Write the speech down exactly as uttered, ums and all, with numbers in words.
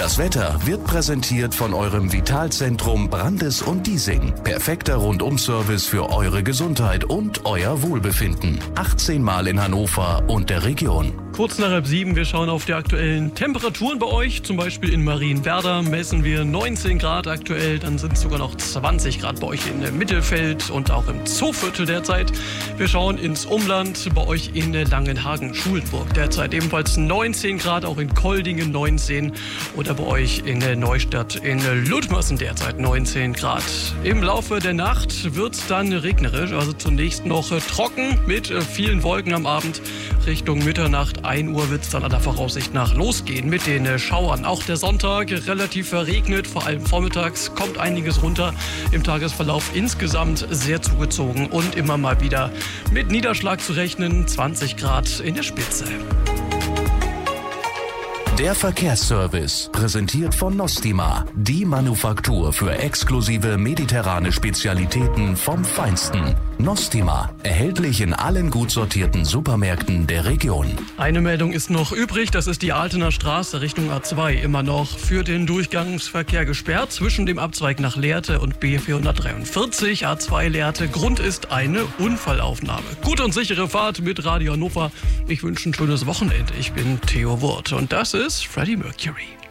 Das Wetter wird präsentiert von eurem Vitalzentrum Brandes und Diesing. Perfekter Rundum-Service für eure Gesundheit und euer Wohlbefinden. achtzehn Mal in Hannover und der Region. Kurz nach halb sieben, wir schauen auf die aktuellen Temperaturen bei euch. Zum Beispiel in Marienwerder messen wir neunzehn Grad aktuell. Dann sind es sogar noch zwanzig Grad bei euch in Mittelfeld und auch im Zooviertel derzeit. Wir schauen ins Umland, bei euch in Langenhagen-Schulenburg. Derzeit ebenfalls neunzehn Grad, auch in Koldingen neunzehn. Oder bei euch in Neustadt in Ludmersen derzeit neunzehn Grad. Im Laufe der Nacht wird es dann regnerisch. Also zunächst noch trocken mit vielen Wolken am Abend. Richtung Mitternacht, ein Uhr wird es dann aller Voraussicht nach losgehen mit den Schauern. Auch der Sonntag relativ verregnet, vor allem vormittags kommt einiges runter. Im Tagesverlauf insgesamt sehr zugezogen und immer mal wieder mit Niederschlag zu rechnen, zwanzig Grad in der Spitze. Der Verkehrsservice, präsentiert von Nostima, die Manufaktur für exklusive mediterrane Spezialitäten vom Feinsten. Nostima, erhältlich in allen gut sortierten Supermärkten der Region. Eine Meldung ist noch übrig, das ist die Altener Straße Richtung A zwei, immer noch für den Durchgangsverkehr gesperrt zwischen dem Abzweig nach Lehrte und B vierhundertdreiundvierzig, A zwei Lehrte. Grund ist eine Unfallaufnahme. Gute und sichere Fahrt mit Radio Hannover. Ich wünsche ein schönes Wochenende. Ich bin Theo Wurth und das ist Freddie Mercury.